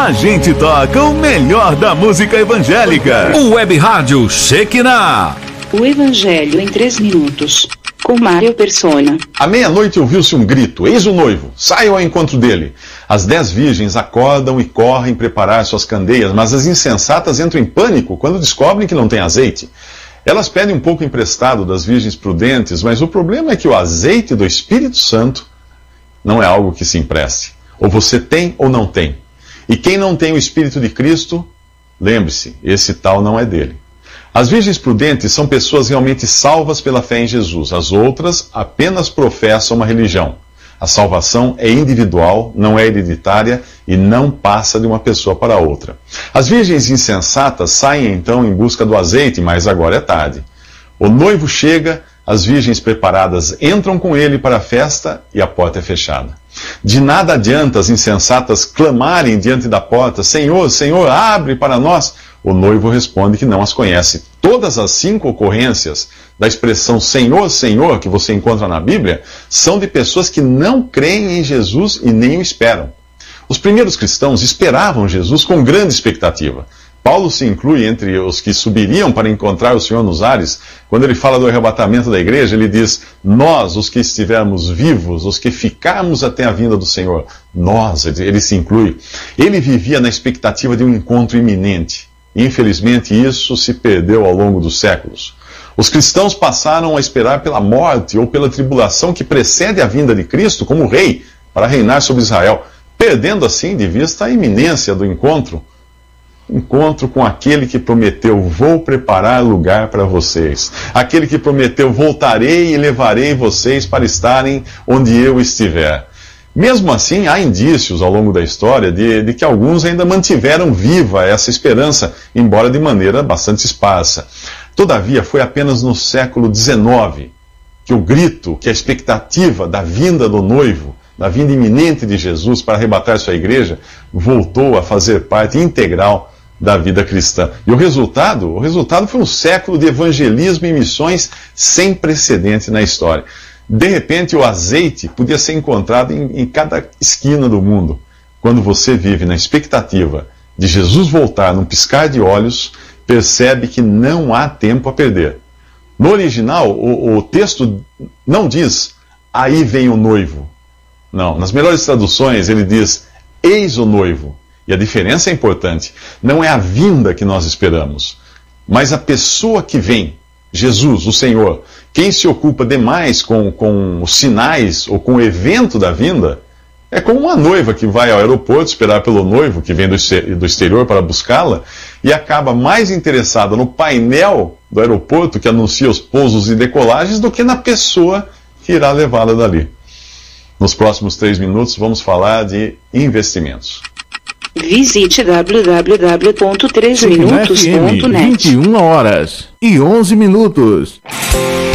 A gente toca o melhor da música evangélica. O Web Rádio Shekinah. O Evangelho em 3 minutos, com Mário Persona. À meia-noite ouviu-se um grito: eis o noivo, saiam ao encontro dele. As 10 virgens acordam e correm preparar suas candeias, mas as insensatas entram em pânico quando descobrem que não tem azeite. Elas pedem um pouco emprestado das virgens prudentes, mas o problema é que o azeite do Espírito Santo não é algo que se empreste. Ou você tem ou não tem. E quem não tem o Espírito de Cristo, lembre-se, esse tal não é dele. As virgens prudentes são pessoas realmente salvas pela fé em Jesus. As outras apenas professam uma religião. A salvação é individual, não é hereditária e não passa de uma pessoa para outra. As virgens insensatas saem então em busca do azeite, mas agora é tarde. O noivo chega, as virgens preparadas entram com ele para a festa e a porta é fechada. De nada adianta as insensatas clamarem diante da porta: Senhor, Senhor, abre para nós. O noivo responde que não as conhece. Todas as 5 ocorrências da expressão Senhor, Senhor, que você encontra na Bíblia, são de pessoas que não creem em Jesus e nem o esperam. Os primeiros cristãos esperavam Jesus com grande expectativa. Paulo se inclui entre os que subiriam para encontrar o Senhor nos ares. Quando ele fala do arrebatamento da igreja, ele diz: nós, os que estivermos vivos, os que ficarmos até a vinda do Senhor, nós, ele se inclui. Ele vivia na expectativa de um encontro iminente. Infelizmente, isso se perdeu ao longo dos séculos. Os cristãos passaram a esperar pela morte ou pela tribulação que precede a vinda de Cristo como rei para reinar sobre Israel, perdendo assim de vista a iminência do encontro com aquele que prometeu: vou preparar lugar para vocês. Aquele que prometeu: voltarei e levarei vocês para estarem onde eu estiver. Mesmo assim, há indícios ao longo da história de que alguns ainda mantiveram viva essa esperança, embora de maneira bastante esparsa. Todavia, foi apenas no século XIX que o grito, que a expectativa da vinda do noivo, da vinda iminente de Jesus para arrebatar sua igreja, voltou a fazer parte integral da vida cristã. E o resultado foi um século de evangelismo e missões sem precedente na história. De repente, o azeite podia ser encontrado em cada esquina do mundo. Quando você vive na expectativa de Jesus voltar num piscar de olhos, percebe que não há tempo a perder. No original, o texto não diz: aí vem o noivo. Não, nas melhores traduções ele diz: eis o noivo. E a diferença é importante. Não é a vinda que nós esperamos, mas a pessoa que vem, Jesus, o Senhor. Quem se ocupa demais com os sinais ou com o evento da vinda é como uma noiva que vai ao aeroporto esperar pelo noivo que vem do exterior para buscá-la e acaba mais interessada no painel do aeroporto que anuncia os pousos e decolagens do que na pessoa que irá levá-la dali. Nos próximos 3 minutos vamos falar de investimentos. Visite www.3minutos.net. 21h11.